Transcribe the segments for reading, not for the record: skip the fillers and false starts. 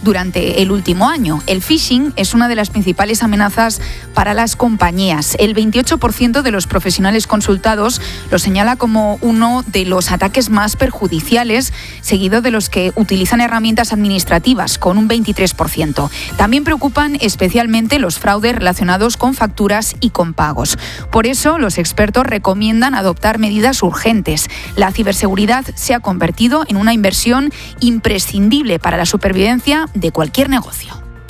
durante el último año. El phishing es una de las principales amenazas para las compañías. El 28% de los profesionales consultados lo señala como uno de los ataques más perjudiciales, seguido de los que utilizan herramientas administrativas, con un 23%. También preocupan especialmente los fraudes relacionados con facturas y con pagos. Por eso, los expertos recomiendan adoptar medidas urgentes. La ciberseguridad se ha convertido en una inversión imprescindible para la supervivencia de cualquier negocio.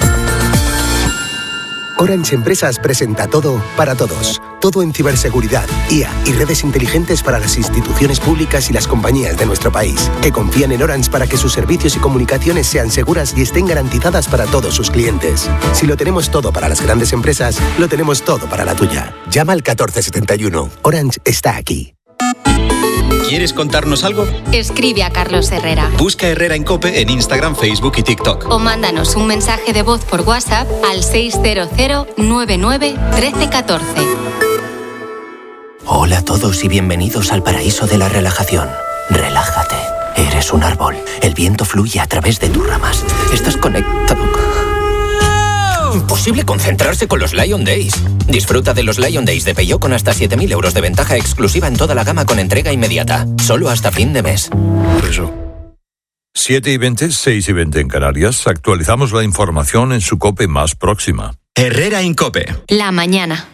Orange Empresas presenta todo para todos. Todo en ciberseguridad, IA y redes inteligentes para las instituciones públicas y las compañías de nuestro país, que confían en Orange para que sus servicios y comunicaciones sean seguras y estén garantizadas para todos sus clientes. Si lo tenemos todo para las grandes empresas, lo tenemos todo para la tuya. Llama al 1471. Orange está aquí. ¿Quieres contarnos algo? Escribe a Carlos Herrera. Busca Herrera en COPE en Instagram, Facebook y TikTok. O mándanos un mensaje de voz por WhatsApp al 600 99 13 14. Hola a todos y bienvenidos al paraíso de la relajación. Relájate. Eres un árbol. El viento fluye a través de tus ramas. Estás conectado. Imposible concentrarse con los Lion Days. Disfruta de los Lion Days de Peugeot con hasta 7.000 euros de ventaja exclusiva en toda la gama con entrega inmediata. Solo hasta fin de mes. Eso. 7:20, 6:20 en Canarias. Actualizamos la información en su COPE más próxima. Herrera en COPE. La mañana.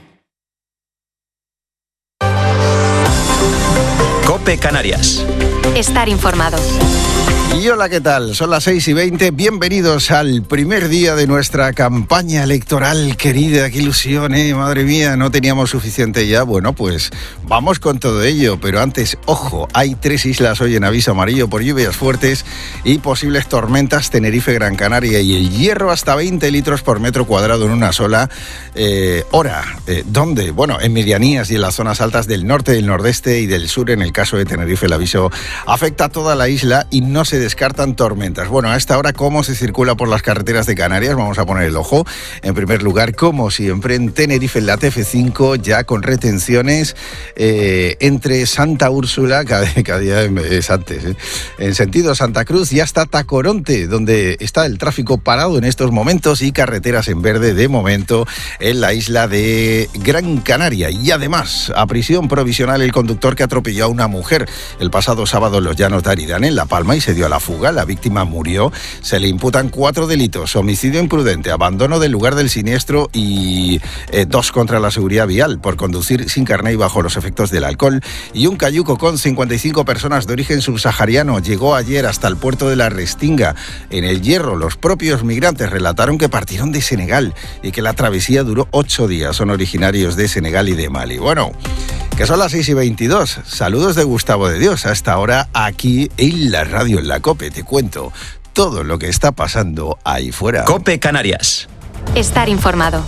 COPE Canarias. Estar informado. Y hola, ¿qué tal? Son las 6:20. Bienvenidos al primer día de nuestra campaña electoral, querida. Qué ilusión, madre mía, no teníamos suficiente ya. Bueno, pues vamos con todo ello. Pero antes, ojo, hay 3 islas hoy en aviso amarillo por lluvias fuertes y posibles tormentas: Tenerife, Gran Canaria y El Hierro, hasta 20 litros por metro cuadrado en una sola hora. ¿Dónde? Bueno, en medianías y en las zonas altas del norte, del nordeste y del sur. En el caso de Tenerife, el aviso afecta a toda la isla y no se descartan tormentas. Bueno, a esta hora, ¿cómo se circula por las carreteras de Canarias? Vamos a poner el ojo. En primer lugar, como siempre, en Tenerife, en la TF5, ya con retenciones entre Santa Úrsula, cada día es antes, en sentido Santa Cruz, y hasta Tacoronte, donde está el tráfico parado en estos momentos, y carreteras en verde de momento en la isla de Gran Canaria. Y además, a prisión provisional el conductor que atropelló a una mujer el pasado sábado en los Llanos de Aridane, en La Palma, y se dio a la fuga. La víctima murió. Se le imputan 4 delitos: homicidio imprudente, abandono del lugar del siniestro y 2 contra la seguridad vial por conducir sin carné y bajo los efectos del alcohol. Y un cayuco con 55 personas de origen subsahariano llegó ayer hasta el puerto de la Restinga, en El Hierro. Los propios migrantes relataron que partieron de Senegal y que la travesía duró 8 días. Son originarios de Senegal y de Mali. Bueno, que son las 6:22. Saludos de Gustavo de Dios. Hasta ahora aquí en la radio, en la COPE, te cuento todo lo que está pasando ahí fuera. COPE Canarias. Estar informado.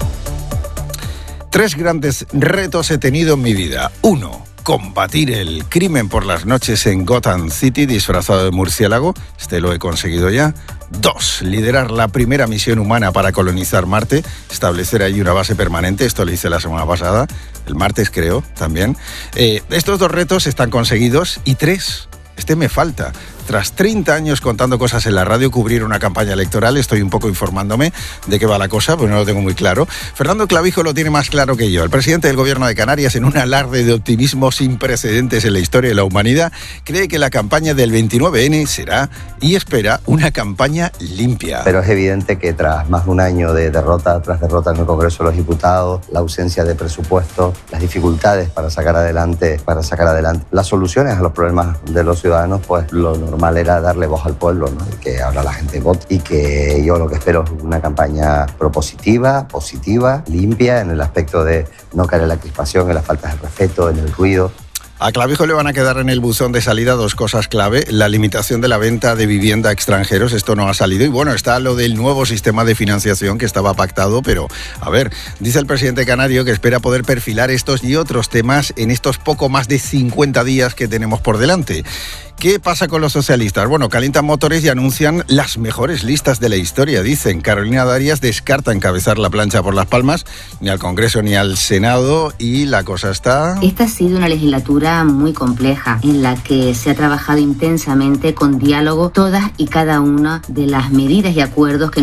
3 grandes retos he tenido en mi vida. 1. Combatir el crimen por las noches en Gotham City disfrazado de murciélago. Este lo he conseguido ya. 2. Liderar la primera misión humana para colonizar Marte. Establecer ahí una base permanente. Esto lo hice la semana pasada. El martes, creo, también. Estos 2 retos están conseguidos. Y 3. Este me falta. Tras 30 años contando cosas en la radio, cubrir una campaña electoral, estoy un poco informándome de qué va la cosa, pues no lo tengo muy claro. Fernando Clavijo lo tiene más claro que yo. El presidente del Gobierno de Canarias, en un alarde de optimismo sin precedentes en la historia de la humanidad, cree que la campaña del 29N será, y espera, una campaña limpia. Pero es evidente que tras más de un año de derrota tras derrota en el Congreso de los Diputados, la ausencia de presupuesto, las dificultades para sacar adelante las soluciones a los problemas de los ciudadanos, pues lo normal era darle voz al pueblo, ¿no? Y que ahora la gente vote, y que yo lo que espero es una campaña propositiva, positiva, limpia, en el aspecto de no caer en la crispación, en las faltas de respeto, en el ruido. A Clavijo le van a quedar en el buzón de salida 2 cosas clave: la limitación de la venta de vivienda a extranjeros. Esto no ha salido. Y bueno, está lo del nuevo sistema de financiación que estaba pactado, pero a ver, dice el presidente canario que espera poder perfilar estos y otros temas en estos poco más de 50 días que tenemos por delante. ¿Qué pasa con los socialistas? Bueno, calientan motores y anuncian las mejores listas de la historia, dicen. Carolina Darias descarta encabezar la plancha por Las Palmas, ni al Congreso ni al Senado, y la cosa está... Esta ha sido una legislatura muy compleja, en la que se ha trabajado intensamente con diálogo todas y cada una de las medidas y acuerdos que